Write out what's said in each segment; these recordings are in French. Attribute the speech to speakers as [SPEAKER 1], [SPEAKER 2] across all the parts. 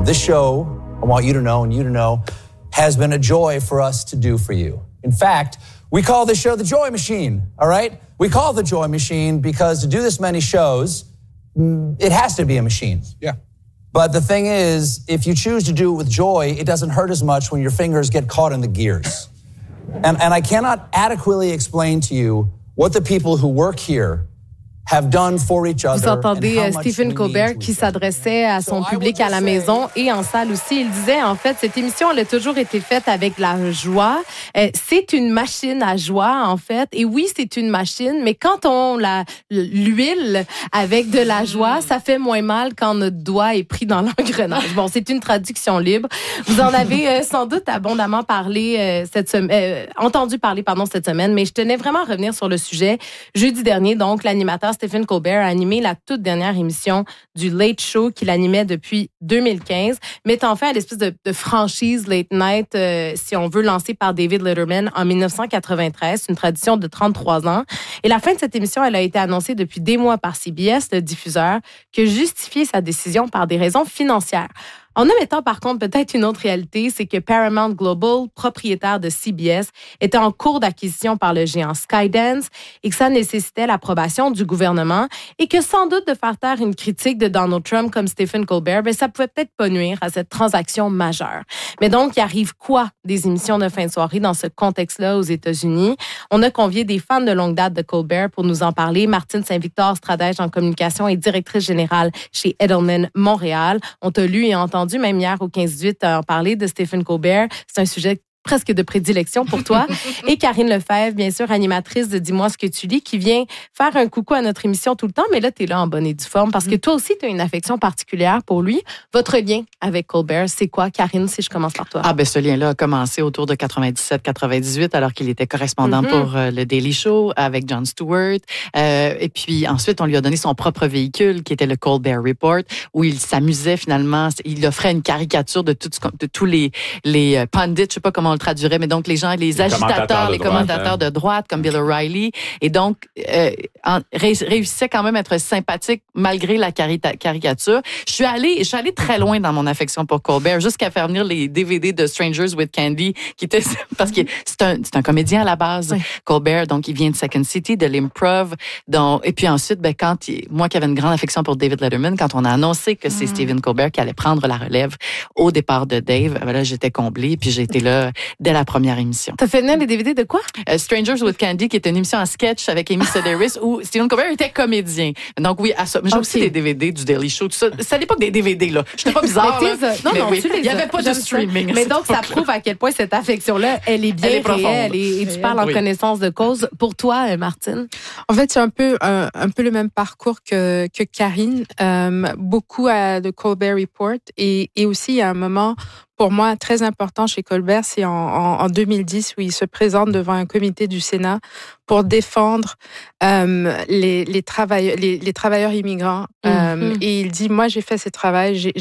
[SPEAKER 1] this show, I want you to know and you to know, has been a joy for us to do for you. In fact, we call this show the Joy Machine, all right? We call it the Joy Machine because to do this many shows, it has to be a machine.
[SPEAKER 2] Yeah.
[SPEAKER 1] But the thing is, if you choose to do it with joy, it doesn't hurt as much when your fingers get caught in the gears. And I cannot adequately explain to you what the people who work here have done for each other.
[SPEAKER 3] Vous entendez Stephen Colbert qui s'adressait à son public à la maison et en salle aussi. Il disait, en fait, cette émission, elle a toujours été faite avec la joie. C'est une machine à joie, en fait. Et oui, c'est une machine, mais quand on l'huile avec de la joie, ça fait moins mal quand notre doigt est pris dans l'engrenage. Bon, c'est une traduction libre. Vous en avez sans doute abondamment parlé entendu parler cette semaine, mais je tenais vraiment à revenir sur le sujet. Jeudi dernier, donc, l'animateur Stephen Colbert a animé la toute dernière émission du Late Show qu'il animait depuis 2015, mettant fin à l'espèce de franchise Late Night, si on veut, lancée par David Letterman en 1993, une tradition de 33 ans. Et la fin de cette émission, elle a été annoncée depuis des mois par CBS, le diffuseur, qui a justifié sa décision par des raisons financières. En omettant par contre peut-être une autre réalité, c'est que Paramount Global, propriétaire de CBS, était en cours d'acquisition par le géant Skydance et que ça nécessitait l'approbation du gouvernement et que sans doute de faire taire une critique de Donald Trump comme Stephen Colbert, ça pouvait peut-être pas nuire à cette transaction majeure. Mais donc, il arrive quoi des émissions de fin de soirée dans ce contexte-là aux États-Unis? On a convié des fans de longue date de Colbert pour nous en parler. Martine Saint-Victor, stratège en communication et directrice générale chez Edelman Montréal. On t'a lu et entendu même hier au 15-18 en parler de Stephen Colbert. C'est un sujet presque de prédilection pour toi. Et Karine Lefebvre, bien sûr, animatrice de Dis-moi ce que tu lis, qui vient faire un coucou à notre émission tout le temps, mais là, tu es là en bonne et due forme parce que toi aussi, tu as une affection particulière pour lui. Votre lien avec Colbert, c'est quoi, Karine, si je commence par toi?
[SPEAKER 4] Ce lien-là a commencé autour de 97-98, alors qu'il était correspondant pour le Daily Show avec Jon Stewart. Et puis ensuite, on lui a donné son propre véhicule, qui était le Colbert Report, où il s'amusait finalement. Il offrait une caricature de tous les pundits, je sais pas comment on le traduirait, mais donc les gens, les agitateurs, les commentateurs de droite, comme Bill O'Reilly, et donc réussissait quand même à être sympathique malgré la caricature. Je suis allée très loin dans mon affection pour Colbert, jusqu'à faire venir les DVD de Strangers with Candy, qui était parce que c'est un comédien à la base, Colbert, donc il vient de Second City, de l'improv, et puis ensuite, moi qui avais une grande affection pour David Letterman, quand on a annoncé que c'est Stephen Colbert qui allait prendre la relève au départ de Dave, là j'étais comblée, puis j'ai été là dès la première émission.
[SPEAKER 3] T'as fait venir les DVD de quoi?
[SPEAKER 4] Strangers with Candy, qui était une émission en sketch avec Amy Sedaris, où Stephen Colbert était comédien. Donc oui, j'ai aussi des DVD du Daily Show, tout ça. C'est à l'époque des DVD, là. Je n'étais pas bizarre, là. Il n'y avait pas de streaming.
[SPEAKER 3] Mais donc, ça prouve à quel point cette affection-là, elle est bien réelle et tu parles en connaissance de cause. Pour toi, Martine?
[SPEAKER 5] En fait, c'est un peu le même parcours que Karine. Beaucoup à The Colbert Report et aussi, il y a un moment pour moi très important chez Colbert, c'est en 2010 où il se présente devant un comité du Sénat pour défendre les travailleurs immigrants. Et il dit, moi j'ai fait ce travail,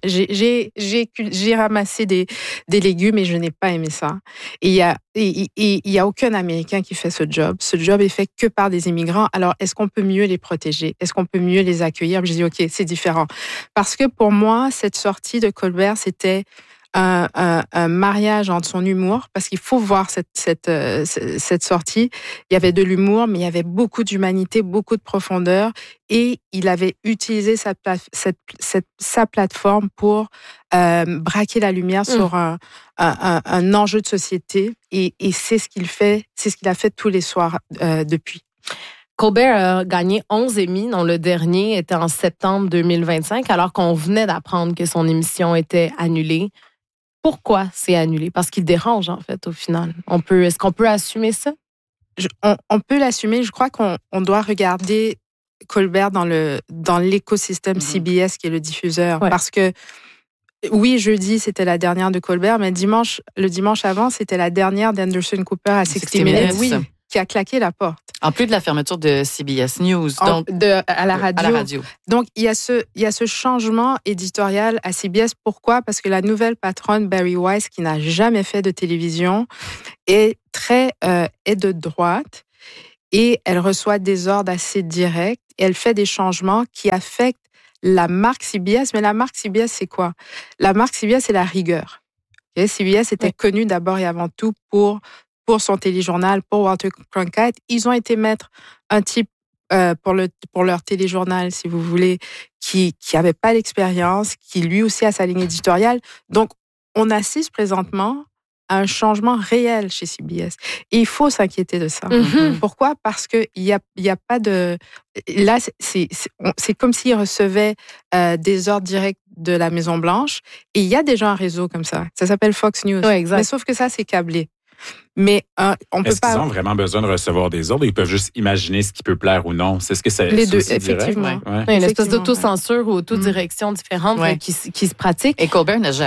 [SPEAKER 5] j'ai ramassé des légumes et je n'ai pas aimé ça. Et il y a aucun Américain qui fait ce job. Ce job est fait que par des immigrants. Alors est-ce qu'on peut mieux les protéger? Est-ce qu'on peut mieux les accueillir? J'ai dit ok, c'est différent. Parce que pour moi, cette sortie de Colbert, c'était un mariage entre son humour, parce qu'il faut voir cette sortie. Il y avait de l'humour, mais il y avait beaucoup d'humanité, beaucoup de profondeur, et il avait utilisé sa plateforme pour braquer la lumière sur un enjeu de société, et c'est ce qu'il fait, c'est ce qu'il a fait tous les soirs depuis.
[SPEAKER 3] Colbert a gagné 11 Emmy, dont le dernier était en septembre 2025, alors qu'on venait d'apprendre que son émission était annulée. Pourquoi c'est annulé? Parce qu'il dérange, en fait, au final. Est-ce qu'on peut assumer ça?
[SPEAKER 5] On peut l'assumer. Je crois qu'on doit regarder Colbert dans l'écosystème CBS, qui est le diffuseur. Ouais. Parce que, oui, jeudi, c'était la dernière de Colbert, mais le dimanche avant, c'était la dernière d'Anderson Cooper à 60 Minutes. Oui, qui a claqué la porte.
[SPEAKER 4] En plus de la fermeture de CBS News,
[SPEAKER 5] à la radio. Donc, il y a ce changement éditorial à CBS. Pourquoi? Parce que la nouvelle patronne, Barry Weiss, qui n'a jamais fait de télévision, est de droite, et elle reçoit des ordres assez directs. Elle fait des changements qui affectent la marque CBS. Mais la marque CBS, c'est quoi? La marque CBS, c'est la rigueur. Okay? CBS était connu d'abord et avant tout pour son téléjournal, pour Walter Cronkite. Ils ont été mettre un type pour leur téléjournal, si vous voulez, qui avait pas l'expérience, qui lui aussi a sa ligne éditoriale. Donc, on assiste présentement à un changement réel chez CBS. Et il faut s'inquiéter de ça.
[SPEAKER 3] Mm-hmm.
[SPEAKER 5] Pourquoi? Parce que il y a pas de... Là, c'est comme s'ils recevaient des ordres directs de la Maison-Blanche. Et il y a déjà un réseau comme ça. Ça s'appelle Fox News.
[SPEAKER 3] Ouais, exact.
[SPEAKER 5] Mais sauf que ça, c'est câblé. Mais on peut
[SPEAKER 2] Est-ce
[SPEAKER 5] pas...
[SPEAKER 2] qu'ils ont vraiment besoin de recevoir des ordres? Ils peuvent juste imaginer ce qui peut plaire ou non. C'est ce que c'est.
[SPEAKER 5] Les deux,
[SPEAKER 2] aussi
[SPEAKER 5] effectivement.
[SPEAKER 2] Ouais.
[SPEAKER 3] Une espèce d'autocensure ou autodirection différente
[SPEAKER 4] Ouais.
[SPEAKER 3] qui se pratique.
[SPEAKER 4] Et Colbert n'a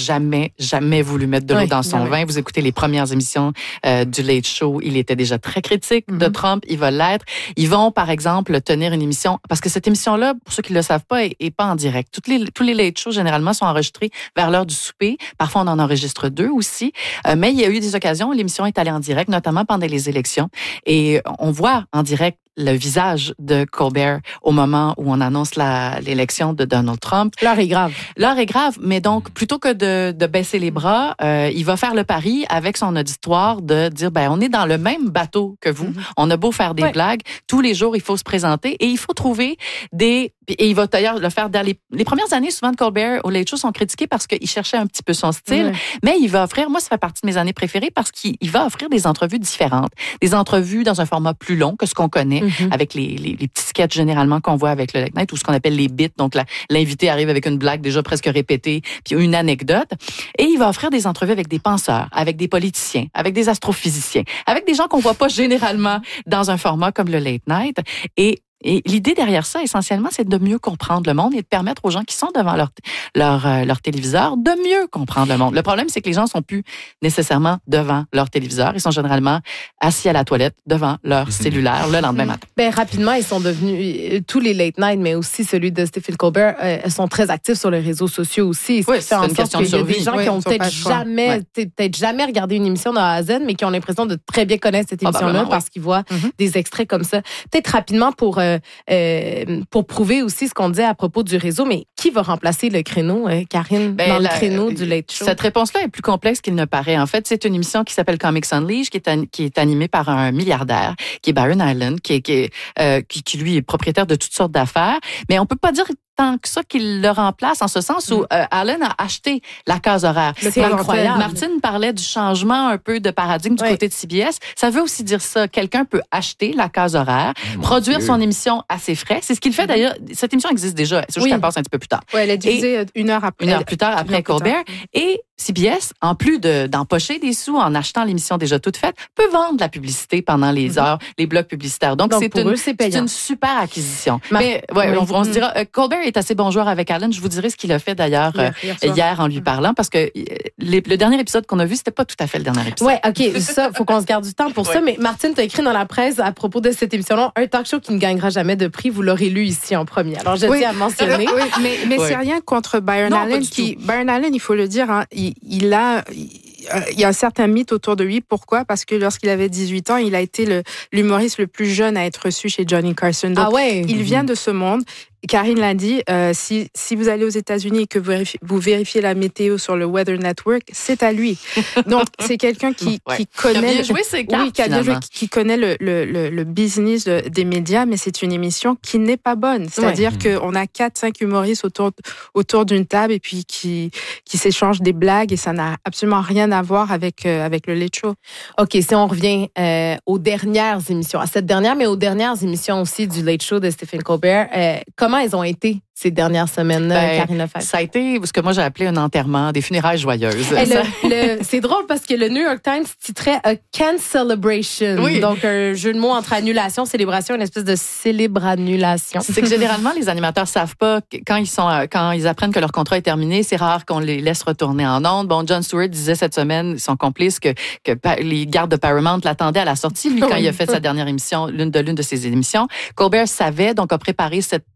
[SPEAKER 4] jamais voulu mettre de l'eau dans son vin. Vous écoutez les premières émissions du Late Show, il était déjà très critique de Trump. Il va l'être. Ils vont, par exemple, tenir une émission, parce que cette émission-là, pour ceux qui ne le savent pas, est pas en direct. Tous les Late Shows, généralement, sont enregistrés vers l'heure du souper. Parfois, on en enregistre 2 aussi. Mais il y a eu des occasions où l'émission est allée en direct, notamment pendant les élections. Et on voit en direct le visage de Colbert au moment où on annonce l'élection de Donald Trump.
[SPEAKER 3] L'heure est grave.
[SPEAKER 4] L'heure est grave, mais donc, plutôt que de baisser les bras, il va faire le pari avec son auditoire de dire, on est dans le même bateau que vous. On a beau faire des blagues. Tous les jours, il faut se présenter et il faut trouver et il va d'ailleurs le faire dans les premières années, souvent de Colbert au Late Show sont critiqués parce qu'il cherchait un petit peu son style, mais il va offrir, moi, ça fait partie de mes années préférées parce qu'il va offrir des entrevues différentes. Des entrevues dans un format plus long que ce qu'on connaît, avec les petits sketchs généralement qu'on voit avec le Late Night ou ce qu'on appelle les bits. Donc, l'invité arrive avec une blague déjà presque répétée, puis une anecdote. Et il va offrir des entrevues avec des penseurs, avec des politiciens, avec des astrophysiciens, avec des gens qu'on voit pas généralement dans un format comme le Late Night. Et l'idée derrière ça, essentiellement, c'est de mieux comprendre le monde et de permettre aux gens qui sont devant leur téléviseur de mieux comprendre le monde. Le problème, c'est que les gens sont plus nécessairement devant leur téléviseur. Ils sont généralement assis à la toilette devant leur cellulaire le lendemain matin.
[SPEAKER 3] Rapidement, ils sont devenus, tous les late night, mais aussi celui de Stephen Colbert, sont très actifs sur les réseaux sociaux aussi.
[SPEAKER 4] Oui, c'est une question de survie.
[SPEAKER 3] Il y a des gens qui ont peut-être jamais regardé une émission de A à Z, mais qui ont l'impression de très bien connaître cette émission-là parce qu'ils voient des extraits comme ça. Peut-être rapidement pour prouver aussi ce qu'on disait à propos du réseau, mais qui va remplacer le créneau, Karine, dans le créneau du Late Show?
[SPEAKER 4] Cette réponse-là est plus complexe qu'il ne paraît. En fait, c'est une émission qui s'appelle Comics Unleashed, qui est animée par un milliardaire, qui est Byron Allen, qui lui est propriétaire de toutes sortes d'affaires. Mais on peut pas dire tant que ça qu'il le remplace, en ce sens où Allen a acheté la case horaire.
[SPEAKER 3] C'est incroyable.
[SPEAKER 4] Martine parlait du changement un peu de paradigme du côté de CBS. Ça veut aussi dire ça. Quelqu'un peut acheter la case horaire, produire son émission à ses frais. C'est ce qu'il fait d'ailleurs. Cette émission existe déjà. C'est juste qu'elle passe un petit peu plus tard.
[SPEAKER 5] Oui, elle est diffusée une heure plus tard
[SPEAKER 4] après Colbert. Et CBS, en plus d'empocher des sous en achetant l'émission déjà toute faite, peut vendre la publicité pendant les heures, les blocs publicitaires. Donc c'est une super acquisition. Mais on se dira, Colbert est assez bon joueur avec Allen. Je vous dirai ce qu'il a fait d'ailleurs hier en lui parlant, parce que le dernier épisode qu'on a vu, c'était pas tout à fait le dernier épisode.
[SPEAKER 3] Ouais, OK, ça, faut qu'on se garde du temps pour ça. Mais Martine, t'as écrit dans la presse à propos de cette émission-là, un talk show qui ne gagnera jamais de prix. Vous l'aurez lu ici en premier. Alors, je tiens à mentionner.
[SPEAKER 5] Mais c'est rien contre Byron Allen Byron Allen, il faut le dire, hein, il y a un certain mythe autour de lui. Pourquoi? Parce que lorsqu'il avait 18 ans, il a été l'humoriste le plus jeune à être reçu chez Johnny Carson. Donc, il vient de ce monde. Karine l'a dit, si vous allez aux États-Unis et que vous vérifiez la météo sur le Weather Network, c'est à lui. Donc, c'est quelqu'un qui connaît...
[SPEAKER 4] Qui a bien joué ses cartes,
[SPEAKER 5] qui connaît le business des médias, mais c'est une émission qui n'est pas bonne. C'est-à-dire qu'on a 4-5 humoristes autour d'une table et puis qui s'échangent des blagues et ça n'a absolument rien à voir avec le Late Show.
[SPEAKER 3] OK, si on revient aux dernières émissions, à cette dernière, mais aux dernières émissions aussi du Late Show de Stephen Colbert, comment elles ont été ces dernières semaines-là, Karine Lefebvre?
[SPEAKER 4] Ça a été ce que moi j'ai appelé un enterrement, des funérailles joyeuses.
[SPEAKER 3] C'est drôle parce que le New York Times titrait A Can Celebration.
[SPEAKER 4] Oui.
[SPEAKER 3] Donc, un jeu de mots entre annulation, célébration, une espèce de célébranulation.
[SPEAKER 4] C'est que généralement, les animateurs savent pas quand ils apprennent que leur contrat est terminé, c'est rare qu'on les laisse retourner en ondes. Bon, Jon Stewart disait cette semaine, son complice, que les gardes de Paramount l'attendaient à la sortie, lui, quand il a fait sa dernière émission, l'une de ses émissions. Colbert savait, donc a préparé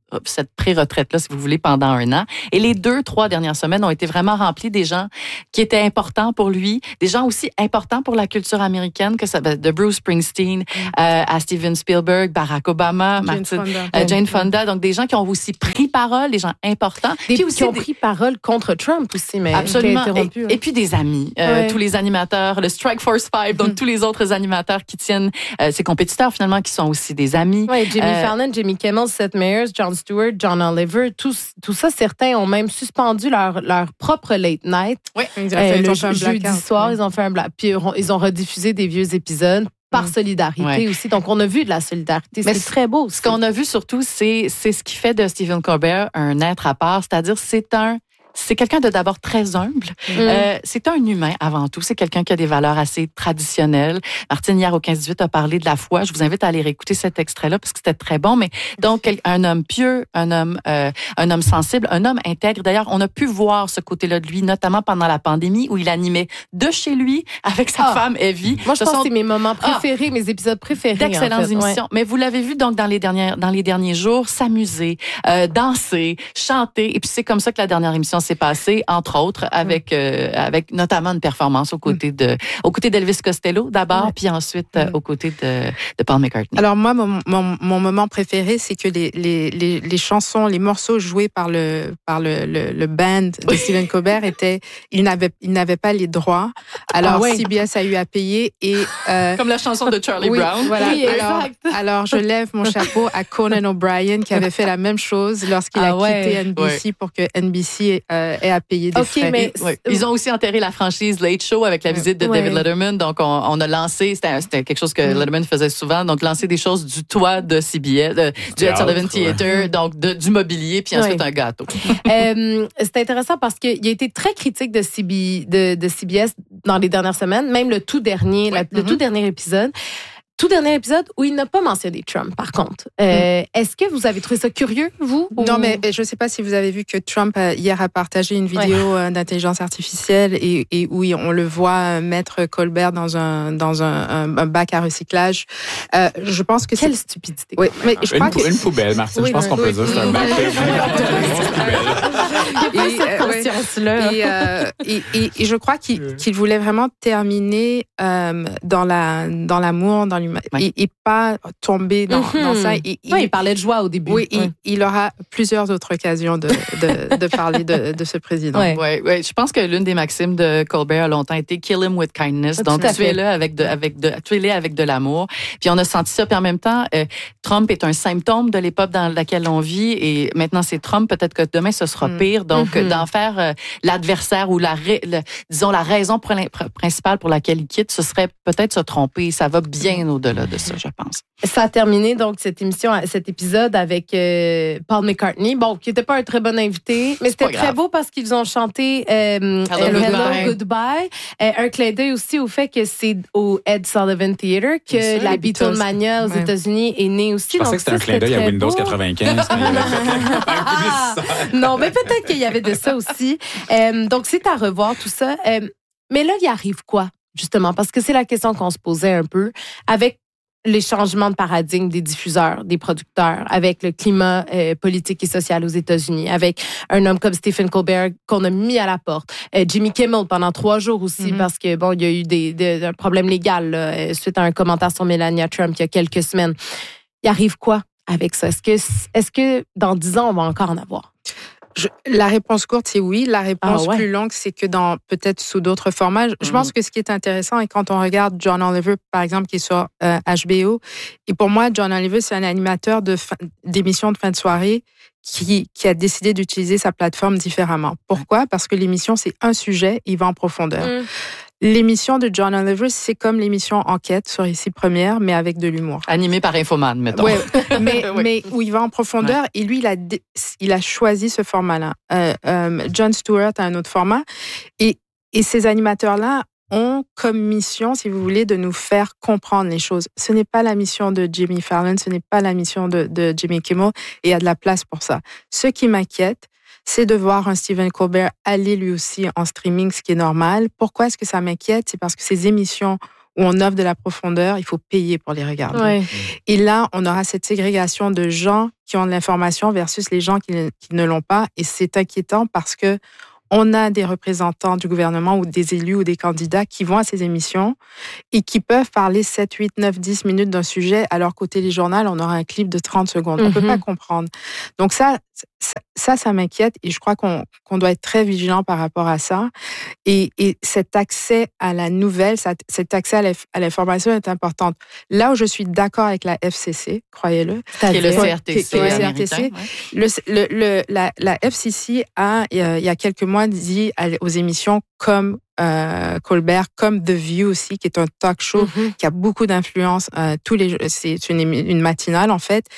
[SPEAKER 4] cette pré-retraite-là, si vous voulez, pendant 1 an. Et les 2-3 dernières semaines ont été vraiment remplies des gens qui étaient importants pour lui, des gens aussi importants pour la culture américaine, que ça, de Bruce Springsteen à Steven Spielberg, Barack Obama, Jane Fonda. Donc, des gens qui ont aussi pris parole, des gens importants.
[SPEAKER 3] Puis aussi qui ont pris parole contre Trump aussi, mais
[SPEAKER 4] absolument. Et puis des amis, tous les animateurs, le Strike Force 5, donc tous les autres animateurs qui tiennent ces compétiteurs finalement qui sont aussi des amis.
[SPEAKER 3] Oui, Jimmy Fallon, Jimmy Kimmel, Seth Meyers, Jon Stewart, John Oliver, tout ça, certains ont même suspendu leur propre late night.
[SPEAKER 4] Oui,
[SPEAKER 3] le jeudi soir, ils ont fait un black. Puis ils ont rediffusé des vieux épisodes par solidarité aussi. Donc, on a vu de la solidarité. C'est très beau aussi.
[SPEAKER 4] Ce qu'on a vu surtout, c'est ce qui fait de Stephen Colbert un être à part. C'est-à-dire, c'est quelqu'un de d'abord très humble. C'est un humain avant tout. C'est quelqu'un qui a des valeurs assez traditionnelles. Martine, hier au 15-18, a parlé de la foi. Je vous invite à aller réécouter cet extrait-là parce que c'était très bon. Mais donc, un homme pieux, un homme sensible, un homme intègre. D'ailleurs, on a pu voir ce côté-là de lui, notamment pendant la pandémie où il animait de chez lui avec sa femme Evie.
[SPEAKER 3] Moi, je pense que c'est mes moments préférés, mes épisodes préférés.
[SPEAKER 4] D'excellentes émissions. Mais vous l'avez vu donc dans les derniers jours, s'amuser, danser, chanter. Et puis c'est comme ça que la dernière émission s'est passée, entre autres, avec notamment une performance aux côtés d'Elvis Costello d'abord, puis ensuite aux côtés de Paul McCartney.
[SPEAKER 5] Alors moi, mon moment préféré, c'est que les chansons, les morceaux joués par le band de Stephen Colbert ils n'avaient pas les droits. Alors CBS a eu à payer et
[SPEAKER 4] comme la chanson de Charlie Brown.
[SPEAKER 5] Voilà. Oui, alors je lève mon chapeau à Conan O'Brien qui avait fait la même chose lorsqu'il a quitté NBC pour que NBC ait à payer des frais.
[SPEAKER 3] Mais
[SPEAKER 4] ils ont aussi enterré la franchise Late Show avec la visite de David Letterman. Donc on a lancé, c'était quelque chose que Letterman faisait souvent, donc lancer des choses du toit de CBS, du Ed Sullivan Theater, donc du mobilier, puis ensuite un gâteau.
[SPEAKER 3] C'est intéressant parce qu'il a été très critique de CBS dans les dernières semaines, même le tout dernier épisode. Tout dernier épisode où il n'a pas mentionné Trump, par contre. Est-ce que vous avez trouvé ça curieux, vous?
[SPEAKER 5] Non, mais je ne sais pas si vous avez vu que Trump, hier, a partagé une vidéo d'intelligence artificielle et où on le voit mettre Colbert dans un bac à recyclage. Je pense que
[SPEAKER 3] quelle stupidité.
[SPEAKER 5] Oui, mais je crois
[SPEAKER 2] une poubelle, Martine. Je pense qu'on peut dire que c'est un bac.
[SPEAKER 3] Il n'y a pas cette conscience-là.
[SPEAKER 5] Et je crois qu'il voulait vraiment terminer dans l'amour, dans l'humain, et pas tomber dans ça.
[SPEAKER 3] Il parlait de joie au début.
[SPEAKER 5] Oui, il aura plusieurs autres occasions de parler de ce président.
[SPEAKER 4] Oui. Je pense que l'une des maximes de Colbert a longtemps été « kill him with kindness ». Donc, tuez-le avec de l'amour. Puis on a senti ça. Puis en même temps, Trump est un symptôme de l'époque dans laquelle on vit. Et maintenant, c'est Trump. Peut-être que demain, ce sera pire. Donc, d'en faire l'adversaire ou disons la raison principale pour laquelle il quitte, ce serait peut-être se tromper. Ça va bien au-delà de ça, je pense.
[SPEAKER 3] Ça a terminé donc cet épisode avec Paul McCartney, qui n'était pas un très bon invité, mais c'était très beau parce qu'ils ont chanté Hello Goodbye. Un clin d'œil aussi au fait que c'est au Ed Sullivan Theater que la Beatlemania aux États-Unis est née aussi.
[SPEAKER 2] Je pensais que c'était un clin d'œil à Windows 95.
[SPEAKER 3] Non, mais peut-être qu'il y avait de ça aussi. Donc, c'est à revoir tout ça. Mais là, il arrive quoi, justement? Parce que c'est la question qu'on se posait un peu avec les changements de paradigme des diffuseurs, des producteurs, avec le climat politique et social aux États-Unis, avec un homme comme Stephen Colbert qu'on a mis à la porte, Jimmy Kimmel pendant 3 jours aussi parce que il y a eu un problème légal là, suite à un commentaire sur Melania Trump il y a quelques semaines. Il arrive quoi avec ça? Est-ce que dans 10 ans on va encore en avoir?
[SPEAKER 5] La réponse courte, c'est oui. La réponse plus longue, c'est que peut-être sous d'autres formats. Je pense que ce qui est intéressant, et quand on regarde John Oliver, par exemple, qui est sur HBO, et pour moi, John Oliver, c'est un animateur d'émissions de fin de soirée qui a décidé d'utiliser sa plateforme différemment. Pourquoi? Parce que l'émission, c'est un sujet, il va en profondeur. L'émission de John Oliver, c'est comme l'émission Enquête sur Ici Première, mais avec de l'humour.
[SPEAKER 4] Animée par Infoman, mettons.
[SPEAKER 5] Oui, mais où il va en profondeur. Et lui, il a choisi ce format-là. Jon Stewart a un autre format. Et ces animateurs-là ont comme mission, si vous voulez, de nous faire comprendre les choses. Ce n'est pas la mission de Jimmy Fallon, ce n'est pas la mission de Jimmy Kimmel, et il y a de la place pour ça. Ce qui m'inquiète, c'est de voir un Stephen Colbert aller lui aussi en streaming, ce qui est normal. Pourquoi est-ce que ça m'inquiète? C'est parce que ces émissions où on offre de la profondeur, il faut payer pour les regarder.
[SPEAKER 3] Ouais.
[SPEAKER 5] Et là, on aura cette ségrégation de gens qui ont de l'information versus les gens qui ne l'ont pas. Et c'est inquiétant parce que on a des représentants du gouvernement ou des élus ou des candidats qui vont à ces émissions et qui peuvent parler 7, 8, 9, 10 minutes d'un sujet, alors qu'au téléjournal, on aura un clip de 30 secondes. On ne peut pas comprendre. Donc ça m'inquiète et je crois qu'on doit être très vigilant par rapport à ça. Et cet accès à la nouvelle, cet accès à l'information est important. Là où je suis d'accord avec la FCC, croyez-le,
[SPEAKER 4] qui est le CRTC,
[SPEAKER 5] la FCC a, il y a quelques mois, dit aux émissions comme Colbert, comme The View aussi, qui est un talk show qui a beaucoup d'influence. C'est une matinale, en fait.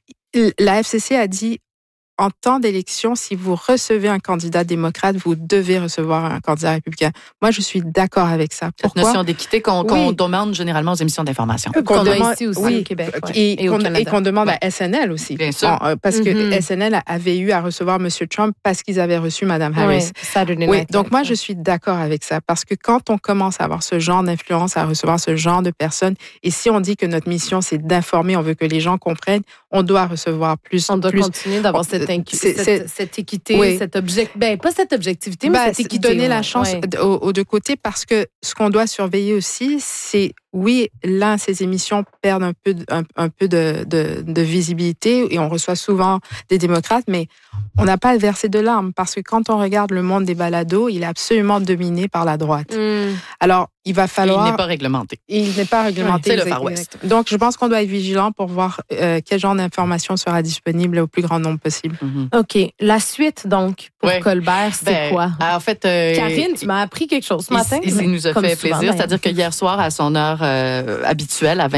[SPEAKER 5] La FCC a dit, en temps d'élection, si vous recevez un candidat démocrate, vous devez recevoir un candidat républicain. Moi, je suis d'accord avec ça.
[SPEAKER 4] Pourquoi? Cette notion d'équité qu'on demande généralement aux émissions d'information.
[SPEAKER 3] Qu'on demande ici aussi au Québec.
[SPEAKER 5] Et qu'on demande à SNL aussi.
[SPEAKER 4] Bien sûr.
[SPEAKER 5] Parce que SNL avait eu à recevoir M. Trump parce qu'ils avaient reçu Mme Harris. Donc moi, je suis d'accord avec ça. Parce que quand on commence à avoir ce genre d'influence, à recevoir ce genre de personnes, et si on dit que notre mission, c'est d'informer, on veut que les gens comprennent, on doit recevoir plus.
[SPEAKER 3] On doit continuer d'avoir cette équité, pas cette objectivité, mais cette équité.
[SPEAKER 5] Donner la chance aux deux côtés, parce que ce qu'on doit surveiller aussi, c'est, oui, là, ces émissions perdent un peu de visibilité et on reçoit souvent des démocrates, mais on n'a pas à verser de larmes, parce que quand on regarde le monde des balados, il est absolument dominé par la droite. Alors, il va falloir...
[SPEAKER 4] Il n'est pas réglementé.
[SPEAKER 5] Il n'est pas réglementé.
[SPEAKER 4] C'est le Far West.
[SPEAKER 5] Donc, je pense qu'on doit être vigilant pour voir quel genre d'information sera disponible au plus grand nombre possible.
[SPEAKER 3] OK. La suite, donc, pour Colbert, c'est quoi?
[SPEAKER 4] En fait...
[SPEAKER 3] Karine, tu m'as appris quelque chose ce matin.
[SPEAKER 4] Il nous a fait plaisir. C'est-à-dire que hier soir, à son heure habituelle, à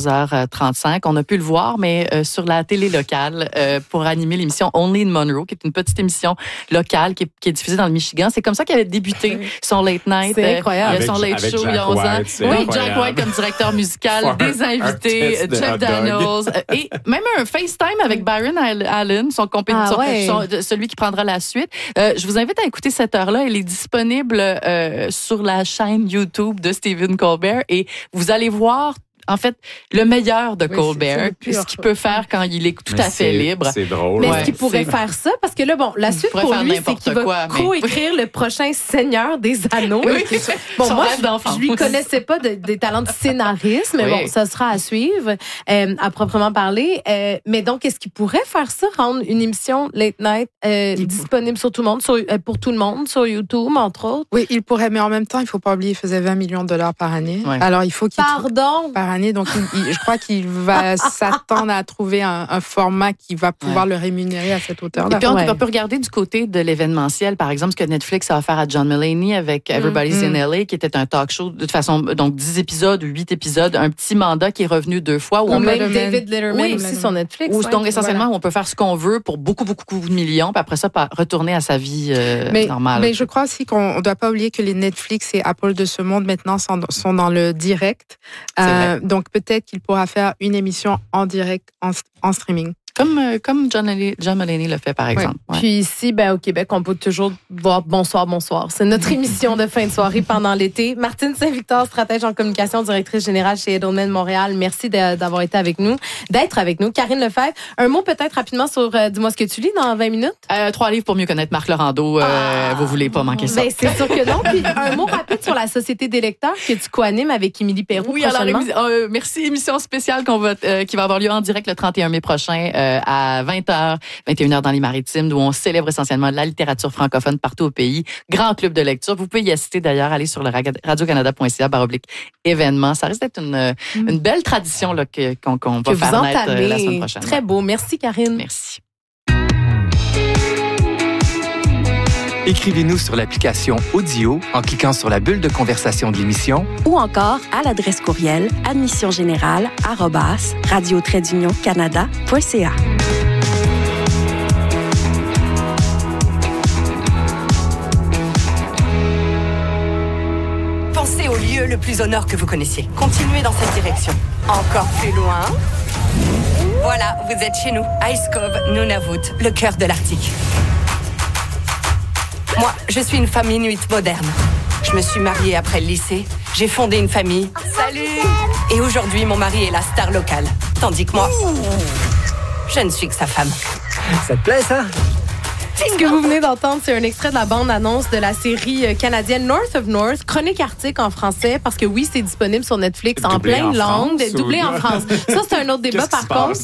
[SPEAKER 4] 23h35, on a pu le voir, mais sur la télé locale, pour animer l'émission Only in Monroe, qui est une petite émission locale qui est diffusée dans le Michigan. C'est comme ça qu'il avait débuté son late night.
[SPEAKER 3] C'est incroyable.
[SPEAKER 4] Son late show il y a 11 ans. Oui, Jack White comme directeur musical, des invités, Jeff Daniels, et même un FaceTime avec Byron Allen, son compétiteur, celui qui prendra la suite. Je vous invite à écouter cette heure-là. Elle est disponible sur la chaîne YouTube de Stephen Colbert et vous allez voir en fait, le meilleur de Colbert, ce qu'il peut faire quand il est tout à fait libre.
[SPEAKER 2] C'est drôle.
[SPEAKER 3] Mais est-ce qu'il pourrait faire ça? Parce que là, bon, la suite pour lui, c'est qu'il va co-écrire le prochain Seigneur des Anneaux. Bon, moi, je lui connaissais pas des talents de scénariste, mais bon, ça sera à suivre, à proprement parler. Mais donc, est-ce qu'il pourrait faire ça, rendre une émission late night disponible sur tout le monde, pour tout le monde, sur YouTube, entre autres?
[SPEAKER 5] Oui, il pourrait, mais en même temps, il faut pas oublier, il faisait 20 millions de dollars par année. Alors, il faut qu'il...
[SPEAKER 3] Pardon?
[SPEAKER 5] Donc, je crois qu'il va s'attendre à trouver un format qui va pouvoir le rémunérer à cette hauteur-là.
[SPEAKER 4] Et puis, on peut regarder du côté de l'événementiel, par exemple, ce que Netflix a offert à John Mulaney avec Everybody's in LA, qui était un talk show de façon, donc 10 épisodes ou 8 épisodes, un petit mandat qui est revenu 2 fois.
[SPEAKER 3] Ou même David Letterman aussi sur Netflix.
[SPEAKER 4] Donc, essentiellement, on peut faire ce qu'on veut pour beaucoup de millions, puis après ça, retourner à sa vie normale.
[SPEAKER 5] Mais je crois aussi qu'on ne doit pas oublier que les Netflix et Apple de ce monde, maintenant, sont dans le direct. Donc, peut-être qu'il pourra faire une émission en direct, en streaming.
[SPEAKER 4] Comme John Mulaney le fait, par exemple.
[SPEAKER 3] Ouais. Puis ici, au Québec, on peut toujours voir Bonsoir, bonsoir. C'est notre émission de fin de soirée pendant l'été. Martine Saint-Victor, stratège en communication, directrice générale chez Edelman Montréal. Merci d'être avec nous. Karine Lefebvre, un mot peut-être rapidement sur Dis-moi ce que tu lis dans 20 minutes.
[SPEAKER 4] 3 livres pour mieux connaître Marc Laurando. Vous voulez pas manquer ça.
[SPEAKER 3] C'est sûr que non. Puis un mot rapide sur la Société des lecteurs que tu co-animes avec Émilie Perrault.
[SPEAKER 4] Oui, alors merci. Émission spéciale qui va avoir lieu en direct le 31 mai prochain. À 20h, 21h dans les Maritimes, où on célèbre essentiellement la littérature francophone partout au pays. Grand club de lecture. Vous pouvez y assister d'ailleurs, aller sur le radiocanada.ca/événements. Ça risque d'être une belle tradition là, qu'on va faire naître la semaine prochaine.
[SPEAKER 3] Très beau. Merci, Karine.
[SPEAKER 4] Merci.
[SPEAKER 6] Écrivez-nous sur l'application Audio en cliquant sur la bulle de conversation de l'émission
[SPEAKER 7] ou encore à l'adresse courriel admissiongénérale@radio-canada.ca.
[SPEAKER 8] Pensez au lieu le plus au nord que vous connaissiez. Continuez dans cette direction. Encore plus loin. Voilà, vous êtes chez nous. Ice Cove, Nunavut, le cœur de l'Arctique. Moi, je suis une femme inuite moderne. Je me suis mariée après le lycée J'ai fondé une famille. Salut! Et aujourd'hui, mon mari est la star locale. Tandis que moi, je ne suis que sa femme.
[SPEAKER 9] Ça te plaît, ça?
[SPEAKER 3] Ce que vous venez d'entendre, c'est un extrait de la bande-annonce de la série canadienne North of North, Chronique Arctique en français, parce que oui, c'est disponible sur Netflix en plein de langues, doublé en France. Ça, c'est un autre débat, par contre.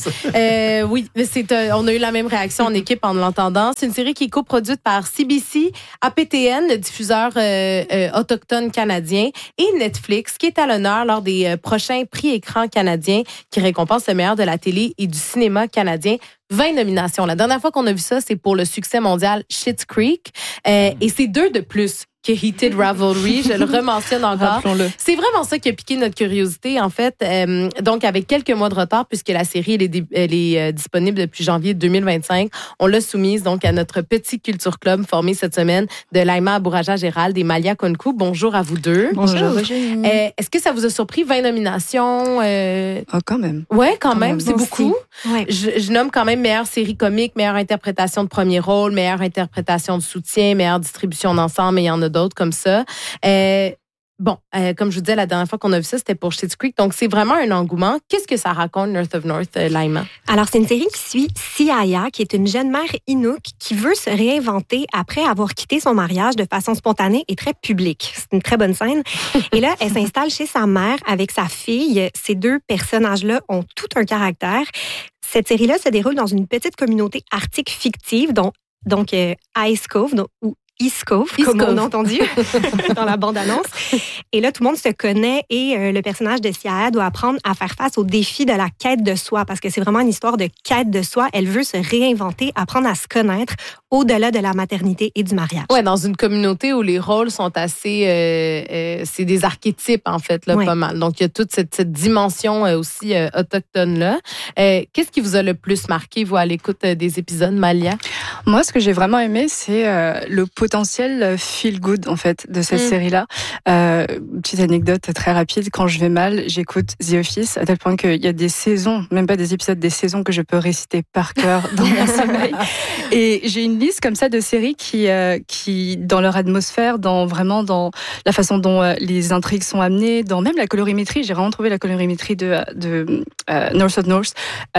[SPEAKER 3] Oui, on a eu la même réaction en équipe en l'entendant. C'est une série qui est coproduite par CBC, APTN, le diffuseur autochtone canadien, et Netflix, qui est à l'honneur lors des prochains prix écran canadiens qui récompensent le meilleur de la télé et du cinéma canadien. 20 nominations. La dernière fois qu'on a vu ça, c'est pour le succès mondial Schitt's Creek. Et c'est 2 de plus que Heated Ravelry. Je le rementionne encore.
[SPEAKER 4] Rappelons-le.
[SPEAKER 3] C'est vraiment ça qui a piqué notre curiosité, en fait. Donc, avec quelques mois de retard, puisque la série elle est disponible depuis janvier 2025, on l'a soumise donc à notre petit Culture Club formé cette semaine de Laima Abouraja-Gérald et Malia Konkou. Bonjour à vous deux.
[SPEAKER 4] Bonjour.
[SPEAKER 3] Est-ce que ça vous a surpris? 20 nominations?
[SPEAKER 4] Quand même.
[SPEAKER 3] Ouais, quand même, c'est beaucoup.
[SPEAKER 7] Ouais.
[SPEAKER 3] Je nomme quand même meilleure série comique, meilleure interprétation de premier rôle, meilleure interprétation de soutien, meilleure distribution d'ensemble, mais il y en a d'autres comme ça. Comme je vous disais, la dernière fois qu'on a vu ça, c'était pour Schitt's Creek. Donc, c'est vraiment un engouement. Qu'est-ce que ça raconte, North of North, Laima?
[SPEAKER 7] Alors, c'est une série qui suit Siaya, qui est une jeune mère Inuk qui veut se réinventer après avoir quitté son mariage de façon spontanée et très publique. C'est une très bonne scène. Et là, elle s'installe chez sa mère avec sa fille. Ces 2 personnages-là ont tout un caractère. Cette série-là se déroule dans une petite communauté arctique fictive, donc Ice Cove, ou East Cove, comme on a entendu dans la bande-annonce. Et là, tout le monde se connaît et le personnage de Siaya doit apprendre à faire face au défi de la quête de soi, parce que c'est vraiment une histoire de quête de soi. Elle veut se réinventer, apprendre à se connaître au-delà de la maternité et du mariage.
[SPEAKER 3] Ouais, dans une communauté où les rôles sont assez... c'est des archétypes, en fait, là, pas mal. Donc, il y a toute cette dimension aussi autochtone-là. Qu'est-ce qui vous a le plus marqué, vous, à l'écoute des épisodes, Malia?
[SPEAKER 10] Moi, ce que j'ai vraiment aimé, c'est le potentiel feel good, en fait, de cette série-là. Petite anecdote très rapide. Quand je vais mal, j'écoute The Office, à tel point qu'il y a des saisons, même pas des épisodes, des saisons que je peux réciter par cœur dans mon sommeil. Et j'ai une liste comme ça de séries qui dans leur atmosphère, dans la façon dont les intrigues sont amenées, dans même la colorimétrie. J'ai vraiment trouvé la colorimétrie de North of North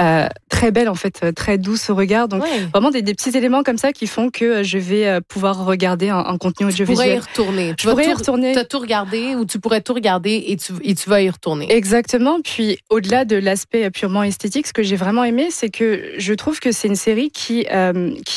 [SPEAKER 10] très belle, en fait, très douce au regard. Donc, vraiment des petits éléments comme ça qui font que je vais pouvoir regarder un contenu audiovisuel.
[SPEAKER 3] Tu pourrais y retourner. Tu as tout regardé ou tu pourrais tout regarder et tu vas y retourner.
[SPEAKER 10] Exactement. Puis, au-delà de l'aspect purement esthétique, ce que j'ai vraiment aimé, c'est que je trouve que c'est une série qui a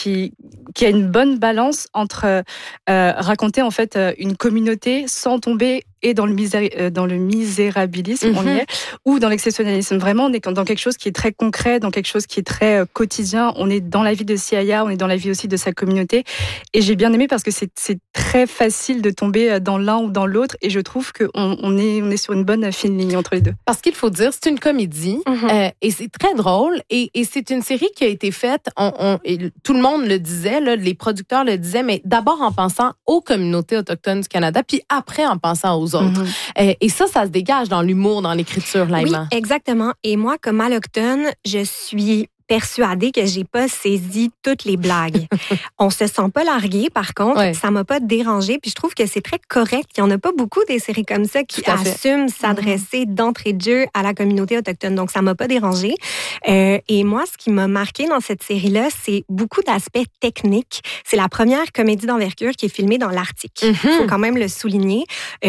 [SPEAKER 10] une bonne balance entre raconter en fait une communauté sans tomber et dans le misérabilisme, on y est, ou dans l'exceptionnalisme. Vraiment, on est dans quelque chose qui est très concret, dans quelque chose qui est très quotidien. On est dans la vie de Siaya, on est dans la vie aussi de sa communauté. Et j'ai bien aimé parce que c'est très facile de tomber dans l'un ou dans l'autre. Et je trouve qu'on est sur une bonne fine ligne entre les deux.
[SPEAKER 3] Parce qu'il faut dire, c'est une comédie et c'est très drôle. Et c'est une série qui a été faite, et tout le monde le disait, là, les producteurs le disaient, mais d'abord en pensant aux communautés autochtones du Canada, puis après en pensant aux autres. Et ça se dégage dans l'humour, dans l'écriture, Laima.
[SPEAKER 7] Oui, exactement. Et moi, comme alloctone, je suis persuadée que j'ai pas saisi toutes les blagues. On se sent pas largué, par contre, ça m'a pas dérangé, puis je trouve que c'est très correct. Il y en a pas beaucoup des séries comme ça qui assument s'adresser d'entrée de jeu à la communauté autochtone, donc ça m'a pas dérangé. Et moi, ce qui m'a marqué dans cette série-là, c'est beaucoup d'aspects techniques. C'est la première comédie d'envergure qui est filmée dans l'Arctique. Il faut quand même le souligner.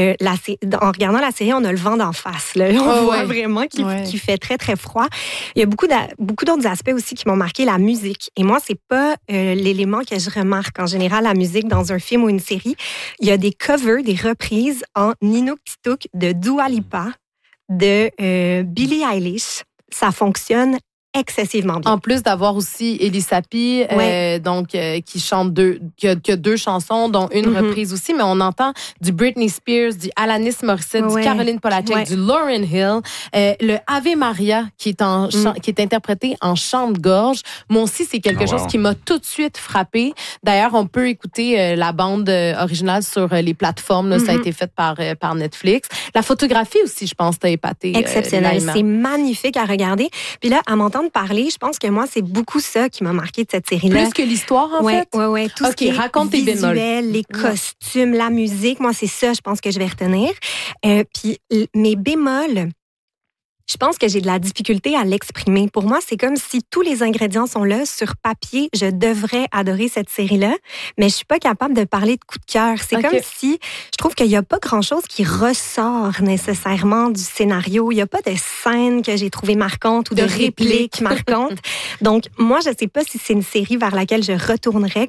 [SPEAKER 7] En regardant la série, on a le vent d'en face. Là. On voit vraiment qu'il fait très, très froid. Il y a beaucoup d'autres aspects aussi qui m'ont marqué, la musique. Et moi, c'est pas l'élément que je remarque en général, la musique dans un film ou une série. Il y a des covers, des reprises en Inuktitut de Dua Lipa, de Billie Eilish. Ça fonctionne excessivement bien.
[SPEAKER 3] En plus d'avoir aussi Elie Sapi, qui chante qui a 2 chansons, dont une reprise aussi, mais on entend du Britney Spears, du Alanis Morissette, du Caroline Polachek, du Lauryn Hill, le Ave Maria qui est interprété en chant de gorge. Moi aussi, c'est quelque chose qui m'a tout de suite frappée. D'ailleurs, on peut écouter la bande originale sur les plateformes. Là, ça a été fait par Netflix. La photographie aussi, je pense, t'as épaté.
[SPEAKER 7] Exceptionnel. C'est magnifique à regarder. Puis là, à m'entendre entendre parler, je pense que moi, c'est beaucoup ça qui m'a marqué de cette série-là.
[SPEAKER 3] Plus que l'histoire, en fait?
[SPEAKER 7] Oui. Tout ce qui est
[SPEAKER 3] raconte tes bémols.
[SPEAKER 7] Les costumes, la musique, moi, c'est ça, je pense que je vais retenir. Puis mes bémols, je pense que j'ai de la difficulté à l'exprimer. Pour moi, c'est comme si tous les ingrédients sont là. Sur papier, je devrais adorer cette série-là, mais je suis pas capable de parler de coup de cœur. C'est comme si je trouve qu'il y a pas grand-chose qui ressort nécessairement du scénario. Il y a pas de scène que j'ai trouvée marquante ou de répliques marquantes. Donc, moi, je sais pas si c'est une série vers laquelle je retournerais